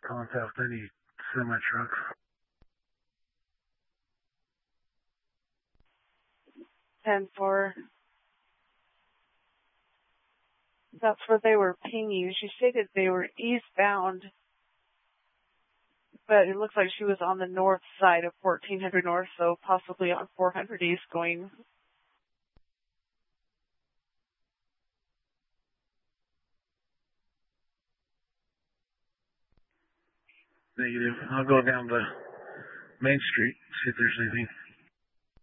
contact any semi-trucks. And for that's where they were pinging you. She stated they were eastbound, but it looks like she was on the north side of 1400 North, so possibly on 400 East going. Negative. I'll go down the Main Street, see if there's anything.